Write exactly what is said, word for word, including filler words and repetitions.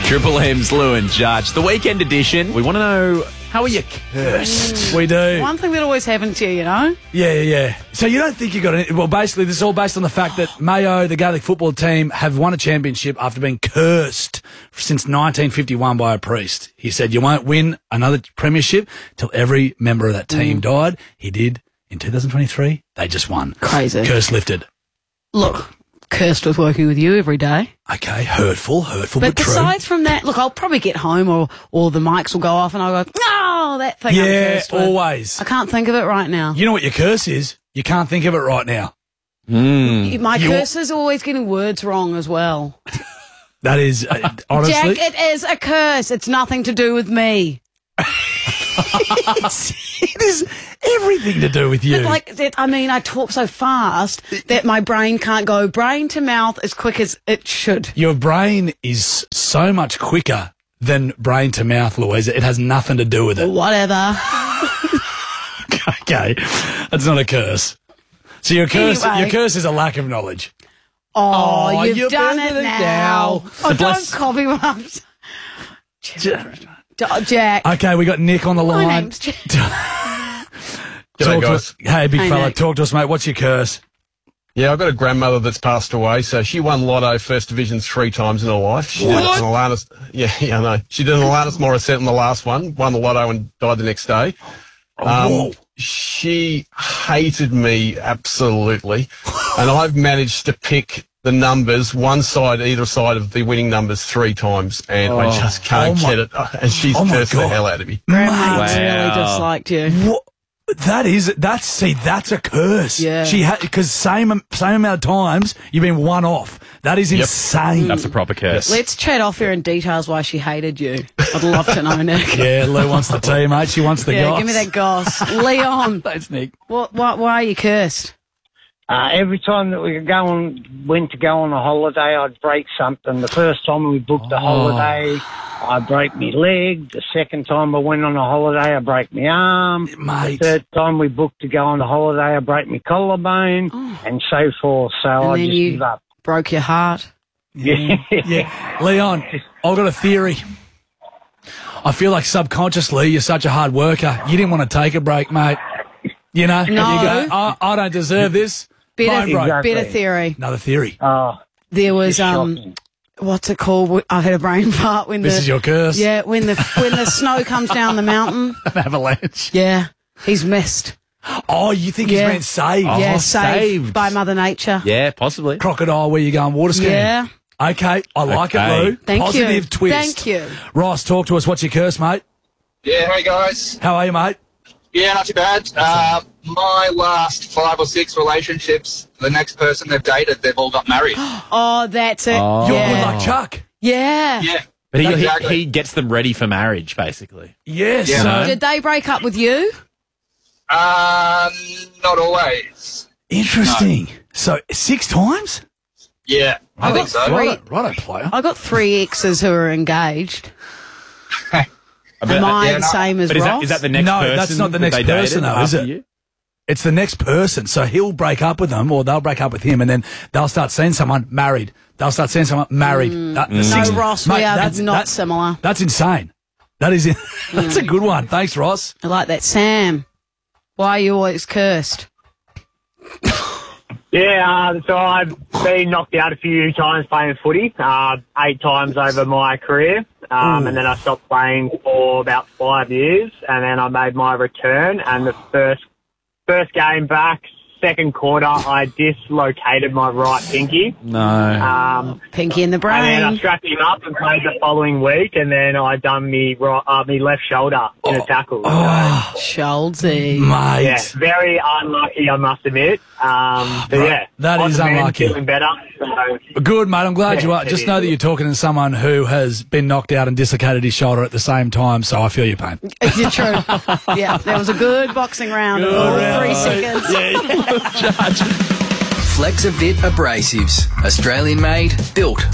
Triple M's Lou and Judge. The weekend edition. We want to know, how are you cursed? We do. One thing that always happens to you, you know? Yeah, yeah, yeah. So you don't think you got it? Well, basically, this is all based on the fact that Mayo, the Gaelic football team, have won a championship after being cursed since nineteen fifty-one by a priest. He said, you won't win another premiership till every member of that team mm. died. He did in two thousand twenty-three. They just won. Crazy. Curse lifted. Look, cursed with working with you every day. Okay, hurtful, hurtful, but, but true. But besides from that, look, I'll probably get home or, or the mics will go off and I'll go, no, that thing I'm Yeah, cursed with. always. I can't think of it right now. You know what your curse is? You can't think of it right now. Mm. My You- curse is always getting words wrong as well. That is, uh, honestly. Jack, it is a curse. It's nothing to do with me. it's, it is everything to do with you. But like, that, I mean, I talk so fast that my brain can't go brain to mouth as quick as it should. Your brain is so much quicker than brain to mouth, Louisa. It has nothing to do with it. Whatever. Okay, that's not a curse. So your curse, Anyway. your curse is a lack of knowledge. Oh, Oh, you've you've done done it it now. now. Oh, The don't bless- copy what I'm saying. J- Jack. Okay, we got Nick on the My line. name's Jack. Talk G'day, to guys. us. Hey, big Hey, fella, Nick. talk to us, mate. What's your curse? Yeah, I've got a grandmother that's passed away, so she won Lotto First Division three times in her life. She What? did an Alanis, yeah, yeah, I know. She did an Alanis Morissette in the last one, won the Lotto and died the next day. Um, Whoa. she hated me absolutely, and I've managed to pick the numbers, one side, either side of the winning numbers three times, and I just can't Oh my- get it. And she's oh my cursing the God. hell out of me. Grandma Mate. really Wow. disliked you. What? That is, that's, see, that's a curse. Yeah. She had, because same, same amount of times you've been one off. That is Yep. insane. That's a proper curse. Let's chat off here in details why she hated you. I'd love to know, Nick. Yeah, Lou wants the tea, mate. She wants the Yeah, goss. give me that goss. Leon, Thanks, Nick. what, what, why are you cursed? Uh, every time that we were going, went to go on a holiday, I'd break something. The first time we booked a holiday, I broke my leg. The second time I went on a holiday, I broke my arm. Mate. The third time we booked to go on a holiday, I broke my collarbone, and so forth. So And I then just you give up. broke your heart. Yeah. Yeah. Leon, I've got a theory. I feel like subconsciously you're such a hard worker. You didn't want to take a break, mate. You know? And No. you go, I, I don't deserve this. Bit Bone of, broke. Exactly. bit of theory. Another theory. Oh, There was, it's um, shocking. what's it called? I've had a brain fart when This the... is your curse. Yeah, when the when the snow comes down the mountain. An avalanche. Yeah, he's missed. Oh, you think Yeah. he's been saved? Oh, yeah, saved, saved. by Mother Nature. Yeah, possibly. Crocodile, where you going water skiing? Yeah. Okay, I like Okay. it, Lou. Thank you. Positive twist. Thank you. Ross, talk to us. What's your curse, mate? Yeah, hey guys. How are you, mate? Yeah, not too bad. Uh, my last five or six relationships, the next person they've dated, they've all got married. Oh, that's it. Oh. You're yeah. good luck, Chuck. Yeah. Yeah. But he, Exactly. he, he gets them ready for marriage, basically. Yes. Yeah. so- Did they break up with you? Um, not always. Interesting. So, six times? Yeah, I, I think got so. three. Righto, righto, player. I got three exes who are engaged. But, Am I yeah, the no. same as but is Ross? that, is that the next No, person? that's not the that next they dated person, though, is after it? you? It's the next person. So he'll break up with them, or they'll break up with him, and then they'll start seeing someone married. They'll start seeing someone married. That- the No, six- Ross, Mate, we are that's- not that- similar. That's insane. That is, that's a good one. Thanks, Ross. I like that. Sam, why are you always cursed? Yeah, uh, so I've been knocked out a few times playing footy, uh, eight times over my career, um, and then I stopped playing for about five years, and then I made my return, and the first first game back, second quarter, I dislocated my right pinky. No. Um, Pinky in the and then I brain. strapped him up and played the following week, and then I done me right, uh, me left shoulder in a tackle. Oh, Schultzy. mate. Yeah, very unlucky, I must admit. Um, but Right. yeah, That on is the mend, unlucky. Feeling better. So, Good, mate. I'm glad Yeah, you are. it Just know is. that you're talking to someone who has been knocked out and dislocated his shoulder at the same time, so I feel your pain. Is it true? Yeah, that was a good boxing round. of all three seconds. Flexavit Abrasives. Australian made, built